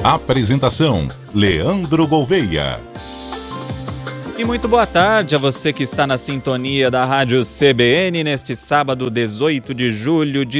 Apresentação: Leandro Gouveia. E muito boa tarde a você que está na sintonia da Rádio CBN neste sábado, 18 de julho de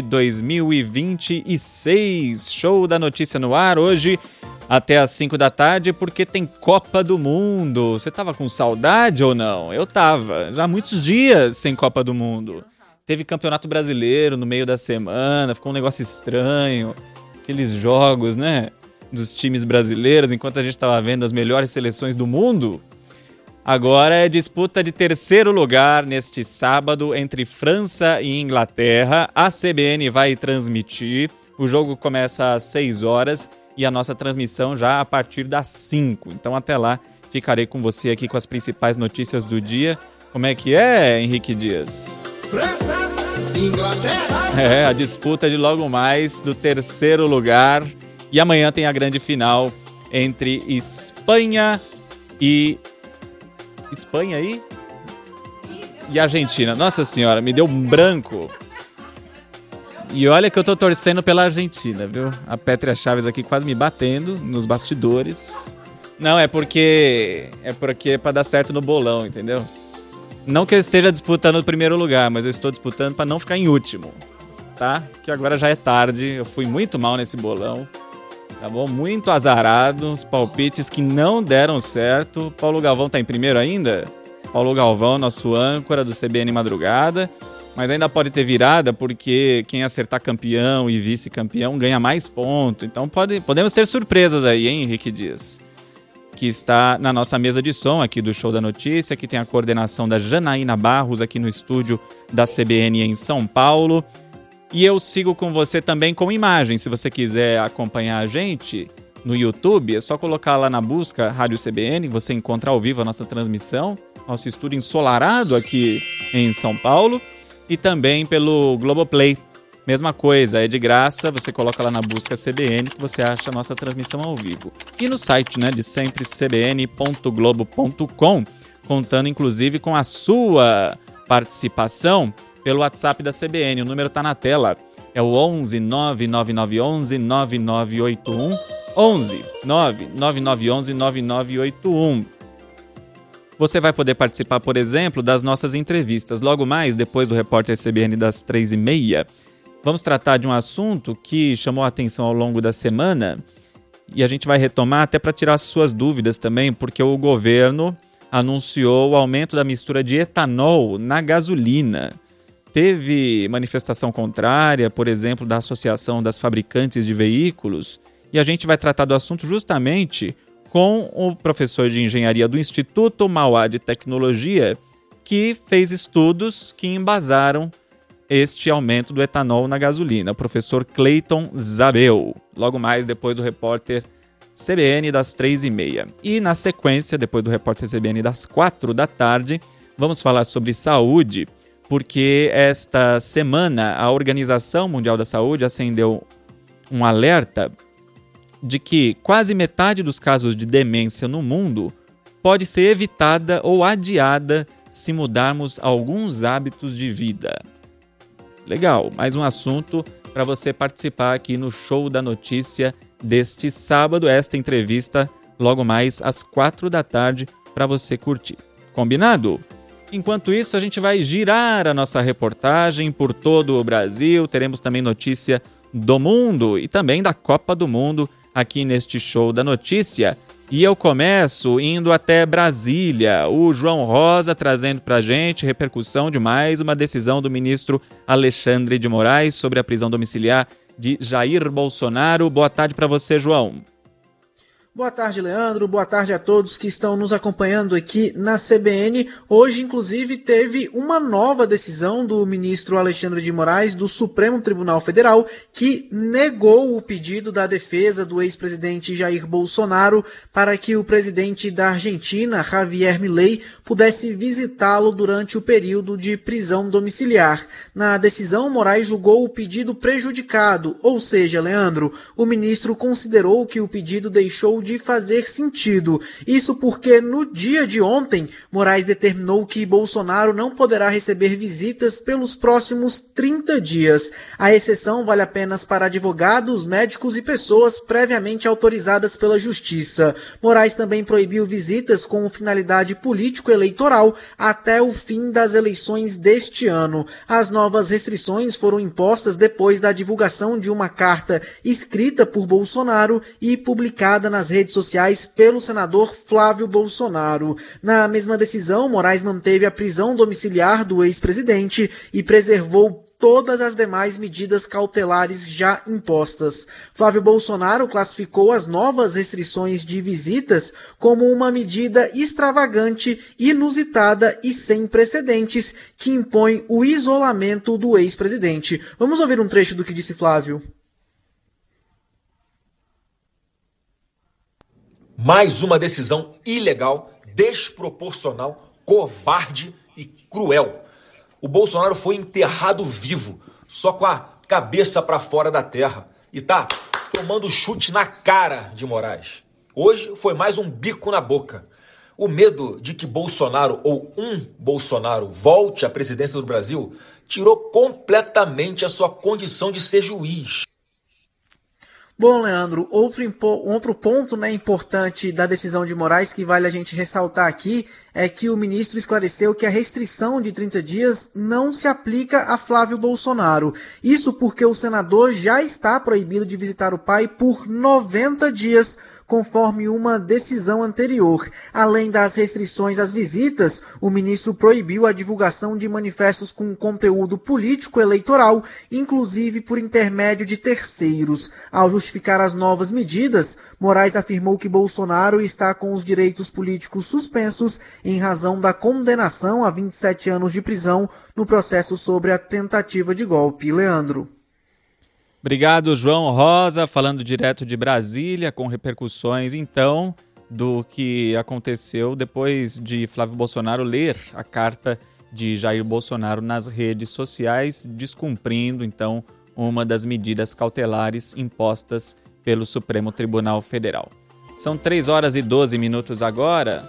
2026. Show da notícia no ar hoje até às 5 da tarde, porque tem Copa do Mundo. Você estava com saudade ou não? Eu estava. Já há muitos dias sem Copa do Mundo. Teve Campeonato Brasileiro no meio da semana, ficou um negócio estranho. Aqueles jogos, né, dos times brasileiros, enquanto a gente estava vendo as melhores seleções do mundo. Agora é disputa de terceiro lugar neste sábado entre França e Inglaterra. A CBN vai transmitir. O jogo começa às 6 horas e a nossa transmissão já a partir das 5. Então até lá ficarei com você aqui com as principais notícias do dia. Como é que é, Henrique Dias? França, Inglaterra. A disputa de logo mais do terceiro lugar. E amanhã tem a grande final entre Espanha e Argentina. Nossa senhora, me deu um branco. E olha que eu tô torcendo pela Argentina, viu? A Pétria Chaves aqui quase me batendo nos bastidores. Não, é porque é pra dar certo no bolão, entendeu? Não que eu esteja disputando o primeiro lugar, mas eu estou disputando pra não ficar em último, tá? Que agora já é tarde, eu fui muito mal nesse bolão. Tá bom? Muito azarado, os palpites que não deram certo. Paulo Galvão tá em primeiro ainda? Paulo Galvão, nosso âncora do CBN Madrugada. Mas ainda pode ter virada, porque quem acertar campeão e vice-campeão ganha mais ponto. Então podemos ter surpresas aí, hein, Henrique Dias? Que está na nossa mesa de som aqui do Show da Notícia, que tem a coordenação da Janaína Barros aqui no estúdio da CBN em São Paulo. E eu sigo com você também com imagem. Se você quiser acompanhar a gente no YouTube, é só colocar lá na busca Rádio CBN, você encontra ao vivo a nossa transmissão, nosso estúdio ensolarado aqui em São Paulo, e também pelo Globoplay. Mesma coisa, é de graça, você coloca lá na busca CBN que você acha a nossa transmissão ao vivo. E no site, né, de sempre, cbn.globo.com, contando inclusive com a sua participação pelo WhatsApp da CBN. O número está na tela. É o 11 99911 9981. 11 99911 9981. Você vai poder participar, por exemplo, das nossas entrevistas. Logo mais, depois do repórter CBN das 3h30, vamos tratar de um assunto que chamou a atenção ao longo da semana e a gente vai retomar até para tirar suas dúvidas também, porque o governo anunciou o aumento da mistura de etanol na gasolina. Teve manifestação contrária, por exemplo, da Associação das Fabricantes de Veículos, e a gente vai tratar do assunto justamente com o professor de engenharia do Instituto Mauá de Tecnologia, que fez estudos que embasaram este aumento do etanol na gasolina, o professor Cleiton Zabel, logo mais depois do repórter CBN das 3h30. E na sequência, depois do repórter CBN das 4 da tarde, vamos falar sobre saúde, porque esta semana a Organização Mundial da Saúde acendeu um alerta de que quase metade dos casos de demência no mundo pode ser evitada ou adiada se mudarmos alguns hábitos de vida. Legal, mais um assunto para você participar aqui no Show da Notícia deste sábado. Esta entrevista logo mais às 4 da tarde para você curtir. Combinado? Enquanto isso, a gente vai girar a nossa reportagem por todo o Brasil. Teremos também notícia do mundo e também da Copa do Mundo aqui neste Show da Notícia. E eu começo indo até Brasília. O João Rosa trazendo para a gente repercussão de mais uma decisão do ministro Alexandre de Moraes sobre a prisão domiciliar de Jair Bolsonaro. Boa tarde para você, João. Boa tarde, Leandro. Boa tarde a todos que estão nos acompanhando aqui na CBN. Hoje, inclusive, teve uma nova decisão do ministro Alexandre de Moraes do Supremo Tribunal Federal que negou o pedido da defesa do ex-presidente Jair Bolsonaro para que o presidente da Argentina, Javier Milei, pudesse visitá-lo durante o período de prisão domiciliar. Na decisão, Moraes julgou o pedido prejudicado, ou seja, Leandro, o ministro considerou que o pedido deixou de fazer sentido. Isso porque no dia de ontem, Moraes determinou que Bolsonaro não poderá receber visitas pelos próximos 30 dias. A exceção vale apenas para advogados, médicos e pessoas previamente autorizadas pela Justiça. Moraes também proibiu visitas com finalidade político-eleitoral até o fim das eleições deste ano. As novas restrições foram impostas depois da divulgação de uma carta escrita por Bolsonaro e publicada nas redes sociais pelo senador Flávio Bolsonaro. Na mesma decisão, Moraes manteve a prisão domiciliar do ex-presidente e preservou todas as demais medidas cautelares já impostas. Flávio Bolsonaro classificou as novas restrições de visitas como uma medida extravagante, inusitada e sem precedentes que impõe o isolamento do ex-presidente. Vamos ouvir um trecho do que disse Flávio. Mais uma decisão ilegal, desproporcional, covarde e cruel. O Bolsonaro foi enterrado vivo, só com a cabeça para fora da terra. E tá tomando chute na cara de Moraes. Hoje foi mais um bico na boca. O medo de que Bolsonaro ou um Bolsonaro volte à presidência do Brasil tirou completamente a sua condição de ser juiz. Bom, Leandro, outro ponto, importante da decisão de Moraes que vale a gente ressaltar aqui é que o ministro esclareceu que a restrição de 30 dias não se aplica a Flávio Bolsonaro. Isso porque o senador já está proibido de visitar o pai por 90 dias, conforme uma decisão anterior. Além das restrições às visitas, o ministro proibiu a divulgação de manifestos com conteúdo político eleitoral, inclusive por intermédio de terceiros. Ao justificar as novas medidas, Moraes afirmou que Bolsonaro está com os direitos políticos suspensos em razão da condenação a 27 anos de prisão no processo sobre a tentativa de golpe. Leandro. Obrigado, João Rosa, falando direto de Brasília, com repercussões, então, do que aconteceu depois de Flávio Bolsonaro ler a carta de Jair Bolsonaro nas redes sociais, descumprindo, então, uma das medidas cautelares impostas pelo Supremo Tribunal Federal. São 3 horas e 12 minutos agora.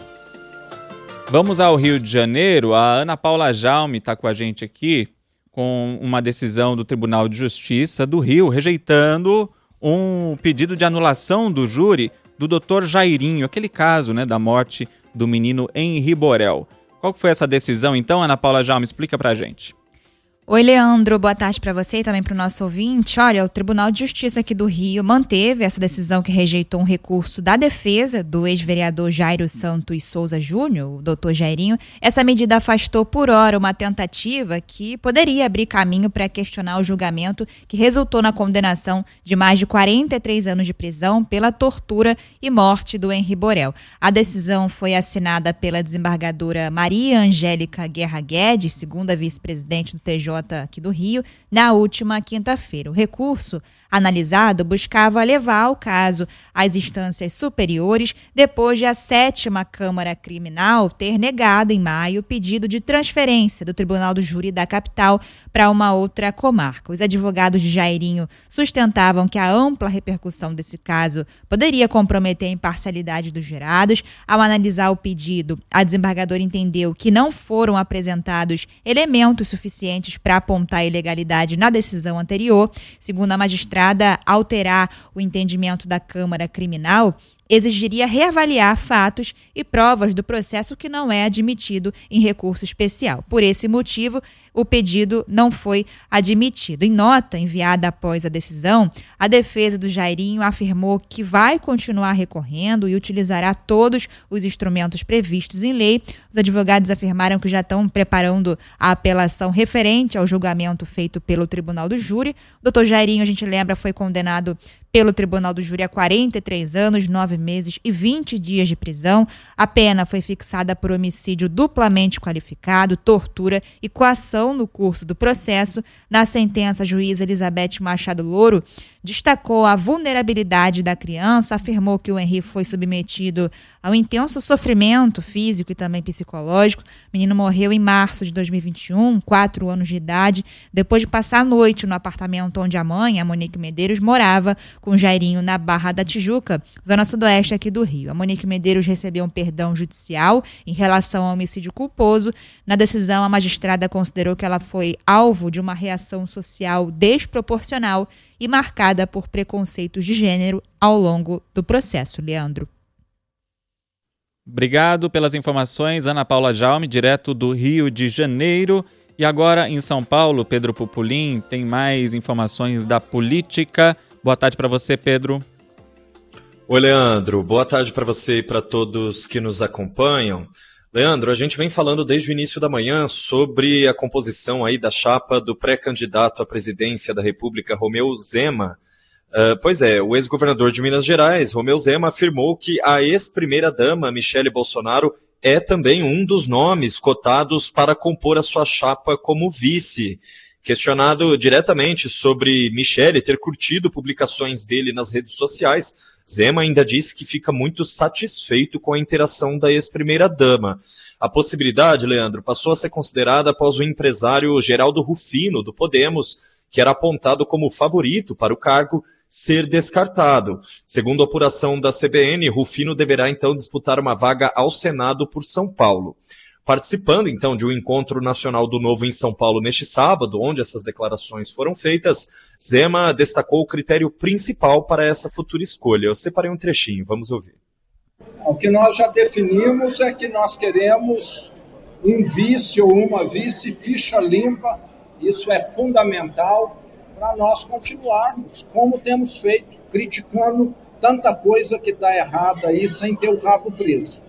Vamos ao Rio de Janeiro. A Ana Paula Jaume está com a gente aqui, com uma decisão do Tribunal de Justiça do Rio, rejeitando um pedido de anulação do júri do Dr. Jairinho, aquele caso, da morte do menino Henri Borel. Qual foi essa decisão, então, Ana Paula Jaume? Explica pra gente. Oi, Leandro. Boa tarde para você e também para o nosso ouvinte. Olha, o Tribunal de Justiça aqui do Rio manteve essa decisão que rejeitou um recurso da defesa do ex-vereador Jairo Santos Souza Júnior, o doutor Jairinho. Essa medida afastou por hora uma tentativa que poderia abrir caminho para questionar o julgamento que resultou na condenação de mais de 43 anos de prisão pela tortura e morte do Henri Borel. A decisão foi assinada pela desembargadora Maria Angélica Guerra Guedes, segunda vice-presidente do TJ aqui do Rio, na última quinta-feira. O recurso analisado buscava levar o caso às instâncias superiores depois de a 7ª Câmara Criminal ter negado em maio o pedido de transferência do Tribunal do Júri da capital para uma outra comarca. Os advogados de Jairinho sustentavam que a ampla repercussão desse caso poderia comprometer a imparcialidade dos jurados. Ao analisar o pedido, a desembargadora entendeu que não foram apresentados elementos suficientes para apontar a ilegalidade na decisão anterior. Segundo a magistrada, alterar o entendimento da Câmara Criminal exigiria reavaliar fatos e provas do processo que não é admitido em recurso especial. Por esse motivo, o pedido não foi admitido. Em nota enviada após a decisão, a defesa do Jairinho afirmou que vai continuar recorrendo e utilizará todos os instrumentos previstos em lei. Os advogados afirmaram que já estão preparando a apelação referente ao julgamento feito pelo Tribunal do Júri. O doutor Jairinho, a gente lembra, foi condenado pelo Tribunal do Júri a 43 anos, 9 meses e 20 dias de prisão. A pena foi fixada por homicídio duplamente qualificado, tortura e coação no curso do processo. Na sentença, a juíza Elizabeth Machado Louro destacou a vulnerabilidade da criança, afirmou que o Henri foi submetido ao intenso sofrimento físico e também psicológico. O menino morreu em março de 2021, 4 anos de idade, depois de passar a noite no apartamento onde a mãe, a Monique Medeiros, morava com o Jairinho na Barra da Tijuca, zona sudoeste aqui do Rio. A Monique Medeiros recebeu um perdão judicial em relação ao homicídio culposo. Na decisão, a magistrada considerou que ela foi alvo de uma reação social desproporcional e marcada por preconceitos de gênero ao longo do processo. Leandro. Obrigado pelas informações, Ana Paula Jaume, direto do Rio de Janeiro. E agora em São Paulo, Pedro Pupulim tem mais informações da política. Boa tarde para você, Pedro. Oi, Leandro. Boa tarde para você e para todos que nos acompanham. Leandro, a gente vem falando desde o início da manhã sobre a composição aí da chapa do pré-candidato à presidência da República, Romeu Zema. Pois é, o ex-governador de Minas Gerais, Romeu Zema, afirmou que a ex-primeira-dama, Michele Bolsonaro, é também um dos nomes cotados para compor a sua chapa como vice. Questionado diretamente sobre Michele ter curtido publicações dele nas redes sociais, Zema ainda disse que fica muito satisfeito com a interação da ex-primeira-dama. A possibilidade, Leandro, passou a ser considerada após o empresário Geraldo Rufino, do Podemos, que era apontado como favorito para o cargo, ser descartado. Segundo a apuração da CBN, Rufino deverá então disputar uma vaga ao Senado por São Paulo. Participando, então, de um encontro nacional do Novo em São Paulo neste sábado, onde essas declarações foram feitas, Zema destacou o critério principal para essa futura escolha. Eu separei um trechinho, vamos ouvir. O que nós já definimos é que nós queremos um vice ou uma vice ficha limpa. Isso é fundamental para nós continuarmos, como temos feito, criticando tanta coisa que dá errada aí sem ter o rabo preso.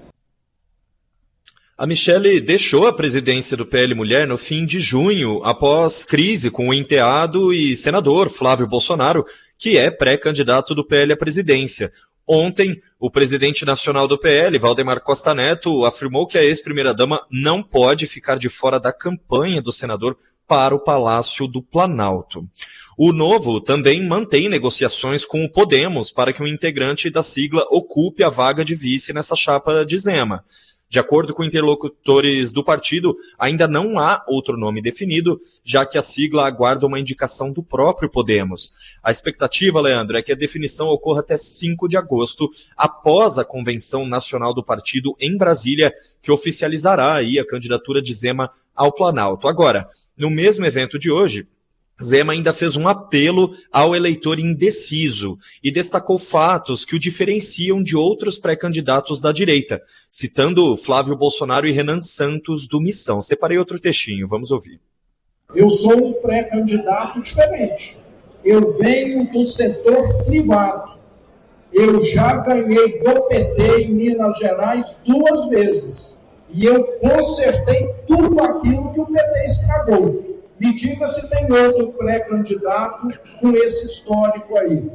A Michele deixou a presidência do PL Mulher no fim de junho, após crise com o enteado e senador Flávio Bolsonaro, que é pré-candidato do PL à presidência. Ontem, o presidente nacional do PL, Valdemar Costa Neto, afirmou que a ex-primeira-dama não pode ficar de fora da campanha do senador para o Palácio do Planalto. O Novo também mantém negociações com o Podemos para que um integrante da sigla ocupe a vaga de vice nessa chapa de Zema. De acordo com interlocutores do partido, ainda não há outro nome definido, já que a sigla aguarda uma indicação do próprio Podemos. A expectativa, Leandro, é que a definição ocorra até 5 de agosto, após a Convenção Nacional do Partido em Brasília, que oficializará aí a candidatura de Zema ao Planalto. Agora, no mesmo evento de hoje, Zema ainda fez um apelo ao eleitor indeciso e destacou fatos que o diferenciam de outros pré-candidatos da direita, citando Flávio Bolsonaro e Renan Santos do Missão. Separei outro textinho, vamos ouvir. Eu sou um pré-candidato diferente. Eu venho do setor privado. Eu já ganhei do PT em Minas Gerais 2 vezes. E eu consertei tudo aquilo que o PT estragou. Me diga se tem outro pré-candidato com esse histórico aí.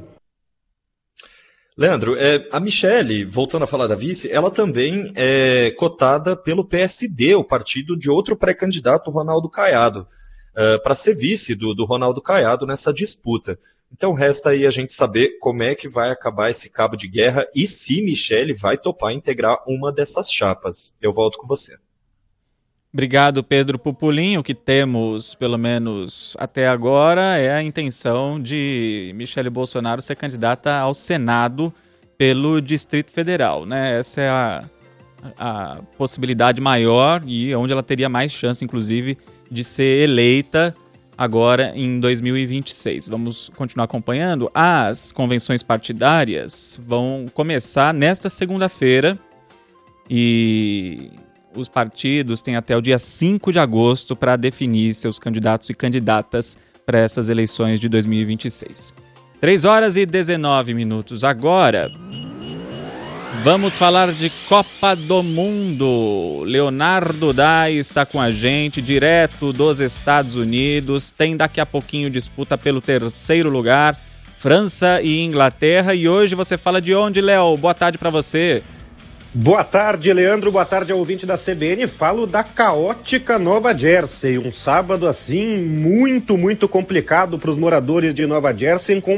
Leandro, a Michele, voltando a falar da vice, ela também é cotada pelo PSD, o partido de outro pré-candidato, Ronaldo Caiado, para ser vice do Ronaldo Caiado nessa disputa. Então resta aí a gente saber como é que vai acabar esse cabo de guerra e se Michele vai topar integrar uma dessas chapas. Eu volto com você. Obrigado, Pedro Pupulim. O que temos, pelo menos até agora, é a intenção de Michele Bolsonaro ser candidata ao Senado pelo Distrito Federal, né? Essa é a possibilidade maior e onde ela teria mais chance, inclusive, de ser eleita agora em 2026. Vamos continuar acompanhando. As convenções partidárias vão começar nesta segunda-feira e os partidos têm até o dia 5 de agosto para definir seus candidatos e candidatas para essas eleições de 2026. 3h19 agora. Vamos falar de Copa do Mundo. Leonardo Dai está com a gente, direto dos Estados Unidos. Tem daqui a pouquinho disputa pelo 3º lugar, França e Inglaterra. E hoje você fala de onde, Léo? Boa tarde para você. Boa tarde, Leandro. Boa tarde ao ouvinte da CBN. Falo da caótica Nova Jersey. Um sábado, assim, muito complicado para os moradores de Nova Jersey, com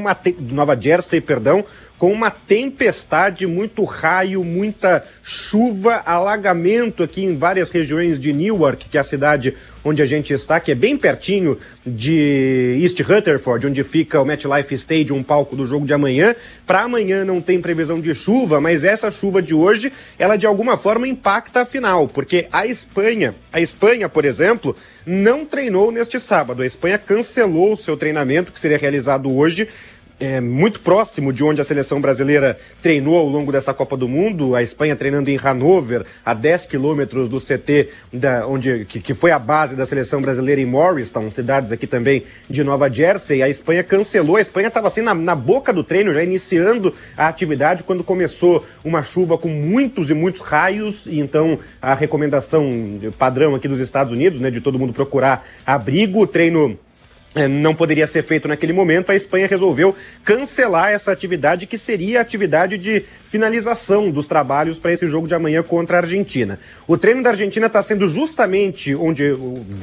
uma tempestade, muito raio, muita chuva, alagamento aqui em várias regiões de Newark, que é a cidade onde a gente está, que é bem pertinho de East Rutherford, onde fica o MetLife Stadium, um palco do jogo de amanhã. Para amanhã não tem previsão de chuva, mas essa chuva de hoje, ela de alguma forma impacta a final, porque a Espanha, por exemplo, não treinou neste sábado. A Espanha cancelou o seu treinamento, que seria realizado hoje, muito próximo de onde a seleção brasileira treinou ao longo dessa Copa do Mundo. A Espanha treinando em Hanover, a 10 quilômetros do CT, que foi a base da seleção brasileira em Morristown, cidades aqui também de Nova Jersey. A Espanha cancelou, a Espanha estava assim na boca do treino, já iniciando a atividade, quando começou uma chuva com muitos e muitos raios, e então a recomendação padrão aqui dos Estados Unidos, né, de todo mundo procurar abrigo. O treino não poderia ser feito naquele momento. A Espanha resolveu cancelar essa atividade, que seria a atividade de finalização dos trabalhos para esse jogo de amanhã contra a Argentina. O treino da Argentina está sendo justamente onde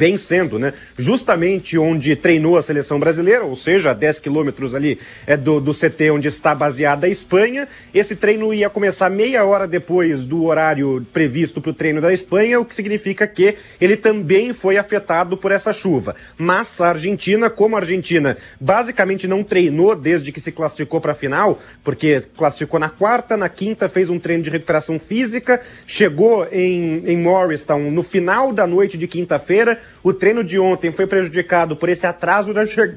treinou a seleção brasileira, ou seja, a 10 quilômetros ali do CT onde está baseada a Espanha. Esse treino ia começar meia hora depois do horário previsto para o treino da Espanha, o que significa que ele também foi afetado por essa chuva. Mas a Argentina, como a Argentina basicamente não treinou desde que se classificou para a final, porque classificou na quarta, na quinta fez um treino de recuperação física, chegou em Morristown no final da noite de quinta-feira. O treino de ontem foi prejudicado por esse atraso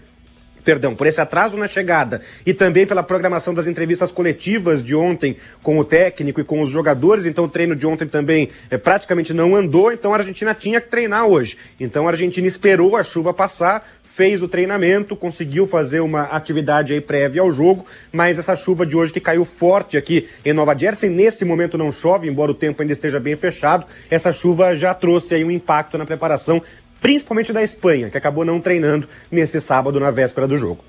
na chegada e também pela programação das entrevistas coletivas de ontem com o técnico e com os jogadores. Então o treino de ontem também praticamente não andou, então a Argentina tinha que treinar hoje. Então a Argentina esperou a chuva passar, fez o treinamento, conseguiu fazer uma atividade aí prévia ao jogo, mas essa chuva de hoje que caiu forte aqui em Nova Jersey, nesse momento não chove, embora o tempo ainda esteja bem fechado, essa chuva já trouxe aí um impacto na preparação, principalmente da Espanha, que acabou não treinando nesse sábado na véspera do jogo.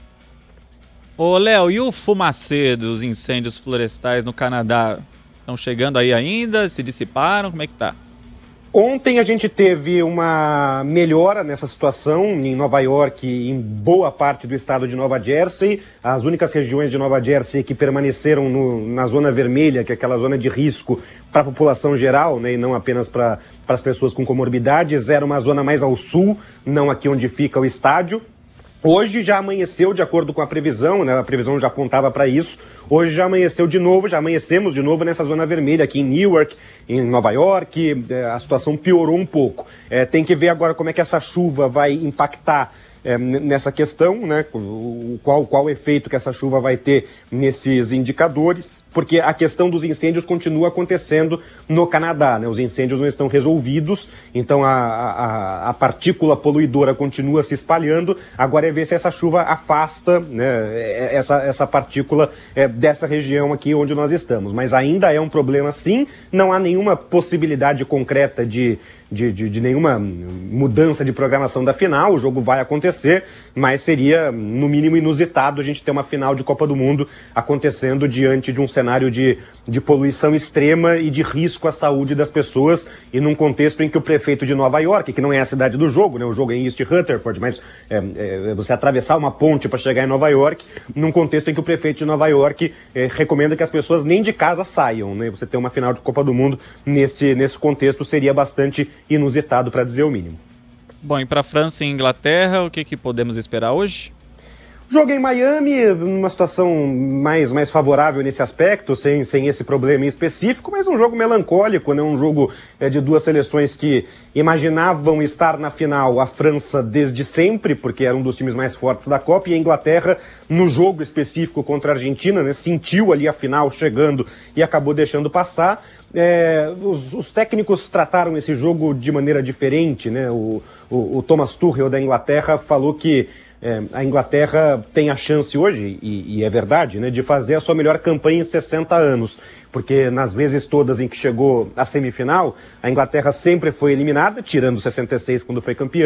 Ô Léo, e o fumacê dos incêndios florestais no Canadá? Estão chegando aí ainda? Se dissiparam? Como é que tá? Ontem a gente teve uma melhora nessa situação em Nova York e em boa parte do estado de Nova Jersey. As únicas regiões de Nova Jersey que permaneceram na zona vermelha, que é aquela zona de risco para a população geral, né, e não apenas para as pessoas com comorbidades, era uma zona mais ao sul, não aqui onde fica o estádio. Hoje já amanheceu, de acordo com a previsão, né? A previsão já apontava para isso. Hoje já amanheceu de novo, já amanhecemos de novo nessa zona vermelha aqui em Newark, em Nova York. A situação piorou um pouco. Tem que ver agora como é que essa chuva vai impactar nessa questão, né? Qual efeito que essa chuva vai ter nesses indicadores, porque a questão dos incêndios continua acontecendo no Canadá, né? Os incêndios não estão resolvidos, então a partícula poluidora continua se espalhando. Agora é ver se essa chuva afasta, né, essa partícula dessa região aqui onde nós estamos. Mas ainda é um problema, sim, não há nenhuma possibilidade concreta de nenhuma mudança de programação da final. O jogo vai acontecer, mas seria, no mínimo, inusitado a gente ter uma final de Copa do Mundo acontecendo diante de um cenário de poluição extrema e de risco à saúde das pessoas, e num contexto em que o prefeito de Nova York, que não é a cidade do jogo, né, o jogo é em East Rutherford, mas você atravessar uma ponte para chegar em Nova York, num contexto em que o prefeito de Nova York recomenda que as pessoas nem de casa saiam, né? Você ter uma final de Copa do Mundo nesse contexto seria bastante inusitado, para dizer o mínimo. Bom, e para França e Inglaterra, o que podemos esperar hoje? Jogo em Miami, numa situação mais favorável nesse aspecto, sem esse problema em específico, mas um jogo melancólico, né? Um jogo de duas seleções que imaginavam estar na final, a França desde sempre, porque era um dos times mais fortes da Copa, e a Inglaterra, no jogo específico contra a Argentina, né? Sentiu ali a final chegando e acabou deixando passar. Os técnicos trataram esse jogo de maneira diferente, né? O Thomas Tuchel da Inglaterra falou que a Inglaterra tem a chance hoje, e é verdade, né, de fazer a sua melhor campanha em 60 anos, porque nas vezes todas em que chegou à semifinal, a Inglaterra sempre foi eliminada, tirando 66 quando foi campeã,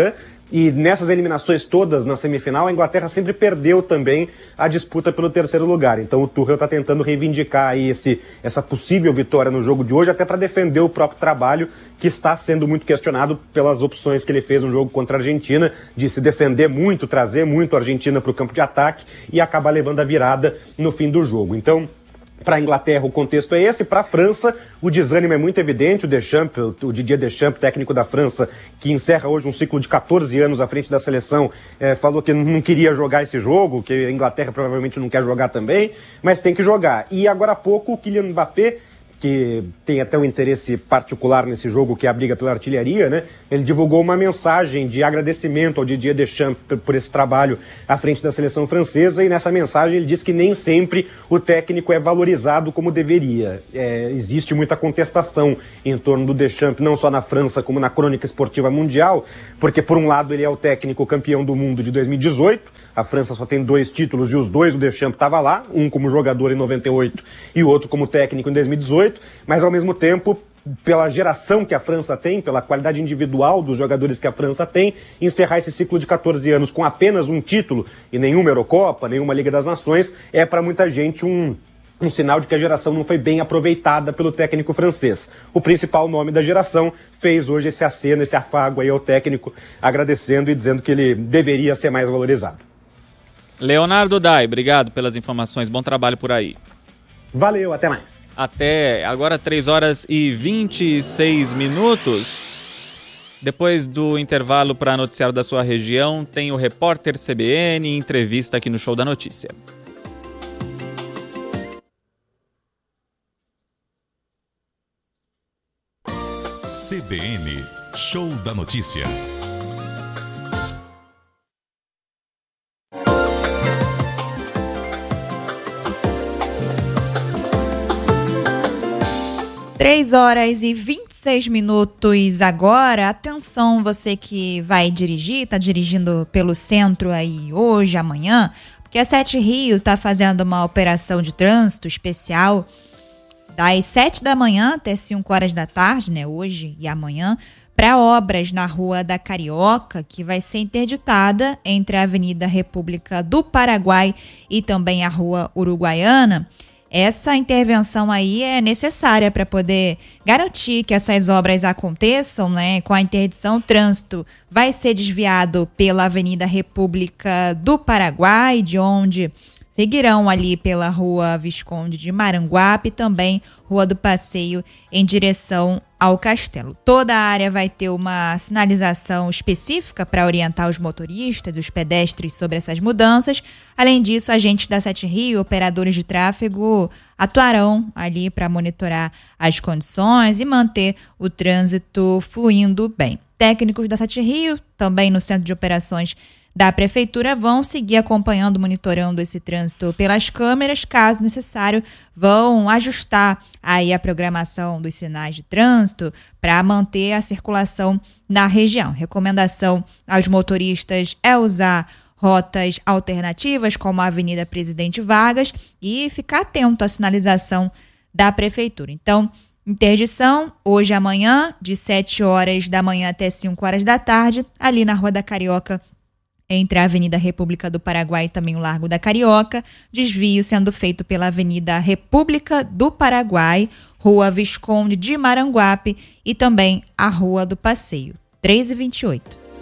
E nessas eliminações todas na semifinal, a Inglaterra sempre perdeu também a disputa pelo terceiro lugar. Então o Tuchel está tentando reivindicar aí essa possível vitória no jogo de hoje, até para defender o próprio trabalho, que está sendo muito questionado pelas opções que ele fez no jogo contra a Argentina, de se defender muito, trazer muito a Argentina para o campo de ataque e acabar levando a virada no fim do jogo. Então, para a Inglaterra o contexto é esse, para a França o desânimo é muito evidente, o Didier Deschamps, técnico da França, que encerra hoje um ciclo de 14 anos à frente da seleção, falou que não queria jogar esse jogo, que a Inglaterra provavelmente não quer jogar também, mas tem que jogar. E agora há pouco o Kylian Mbappé, que tem até um interesse particular nesse jogo, que é a briga pela artilharia, né? Ele divulgou uma mensagem de agradecimento ao Didier Deschamps por esse trabalho à frente da seleção francesa, e nessa mensagem ele diz que nem sempre o técnico é valorizado como deveria. Existe muita contestação em torno do Deschamps, não só na França, como na crônica esportiva mundial, porque por um lado ele é o técnico campeão do mundo de 2018, a França só tem 2 títulos e os 2 o Deschamps estava lá, um como jogador em 98 e o outro como técnico em 2018, mas ao mesmo tempo, pela geração que a França tem, pela qualidade individual dos jogadores que a França tem, encerrar esse ciclo de 14 anos com apenas um título e nenhuma Eurocopa, nenhuma Liga das Nações, é para muita gente um sinal de que a geração não foi bem aproveitada pelo técnico francês. O principal nome da geração fez hoje esse aceno, esse afago aí ao técnico, agradecendo e dizendo que ele deveria ser mais valorizado. Leonardo Dai, obrigado pelas informações, bom trabalho por aí. Valeu, até mais. Até agora 3 horas e 26 minutos. Depois do intervalo para noticiário da sua região, tem o repórter CBN, entrevista aqui no Show da Notícia. CBN, Show da Notícia. Três horas e 26 minutos agora. Atenção, você que vai dirigir, está dirigindo pelo centro aí hoje, amanhã, porque a 7 Rio está fazendo uma operação de trânsito especial das 7 da manhã até 5 horas da tarde, né, hoje e amanhã, para obras na Rua da Carioca, que vai ser interditada entre a Avenida República do Paraguai e também a Rua Uruguaiana. Essa intervenção aí é necessária para poder garantir que essas obras aconteçam, né? Com a interdição, o trânsito vai ser desviado pela Avenida República do Paraguai, de onde seguirão ali pela Rua Visconde de Maranguape e também Rua do Passeio em direção ao Castelo. Toda a área vai ter uma sinalização específica para orientar os motoristas e os pedestres sobre essas mudanças. Além disso, agentes da 7 Rio, operadores de tráfego, atuarão ali para monitorar as condições e manter o trânsito fluindo bem. Técnicos da 7 Rio, também no Centro de Operações da Prefeitura, vão seguir acompanhando, monitorando esse trânsito pelas câmeras. Caso necessário, vão ajustar aí a programação dos sinais de trânsito para manter a circulação na região. Recomendação aos motoristas é usar rotas alternativas, como a Avenida Presidente Vargas, e ficar atento à sinalização da Prefeitura. Então, interdição hoje e amanhã, de 7 horas da manhã até 5 horas da tarde, ali na Rua da Carioca, entre a Avenida República do Paraguai e também o Largo da Carioca. Desvio sendo feito pela Avenida República do Paraguai, Rua Visconde de Maranguape e também a Rua do Passeio. 3h28.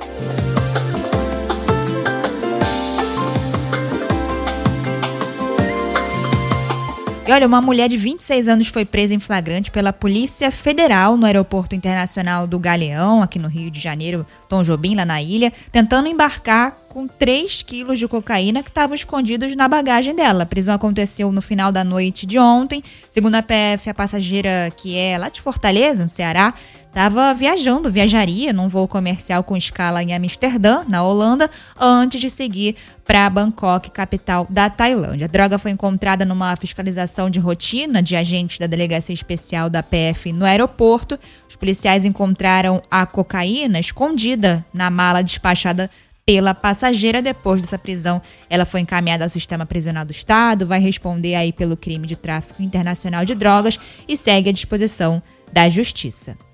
E olha, uma mulher de 26 anos foi presa em flagrante pela Polícia Federal no Aeroporto Internacional do Galeão, aqui no Rio de Janeiro, Tom Jobim, lá na ilha, tentando embarcar com 3 quilos de cocaína que estavam escondidos na bagagem dela. A prisão aconteceu no final da noite de ontem. Segundo a PF, a passageira, que é lá de Fortaleza, no Ceará, viajaria num voo comercial com escala em Amsterdã, na Holanda, antes de seguir para Bangkok, capital da Tailândia. A droga foi encontrada numa fiscalização de rotina de agentes da Delegacia Especial da PF no aeroporto. Os policiais encontraram a cocaína escondida na mala despachada pela passageira. Depois dessa prisão, ela foi encaminhada ao Sistema Prisional do Estado, vai responder aí pelo crime de tráfico internacional de drogas e segue à disposição da Justiça.